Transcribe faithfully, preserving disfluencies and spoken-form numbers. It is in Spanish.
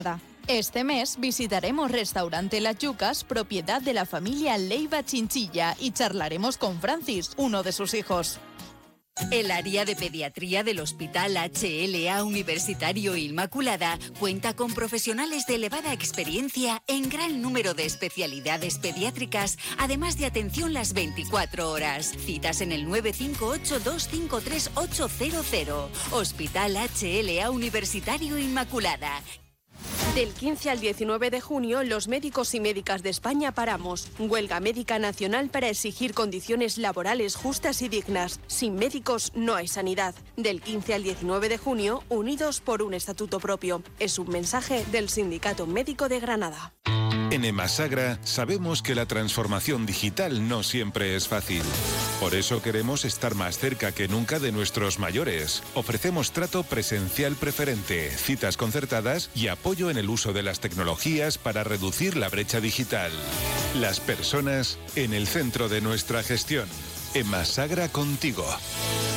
Este mes visitaremos Restaurante Las Yucas, propiedad de la familia Leiva Chinchilla, y charlaremos con Francis, uno de sus hijos. El área de pediatría del Hospital H L A Universitario Inmaculada cuenta con profesionales de elevada experiencia en gran número de especialidades pediátricas, además de atención las veinticuatro horas. Citas en el nueve cinco ocho, dos cinco tres, ocho cero cero. Hospital H L A Universitario Inmaculada. Del quince al diecinueve de junio, los médicos y médicas de España paramos. Huelga médica nacional para exigir condiciones laborales justas y dignas. Sin médicos no hay sanidad. Del quince al diecinueve de junio, unidos por un estatuto propio. Es un mensaje del Sindicato Médico de Granada. En Emasagra sabemos que la transformación digital no siempre es fácil. Por eso queremos estar más cerca que nunca de nuestros mayores. Ofrecemos trato presencial preferente, citas concertadas y apoyo en el uso de las tecnologías para reducir la brecha digital. Las personas en el centro de nuestra gestión. Emasagra contigo.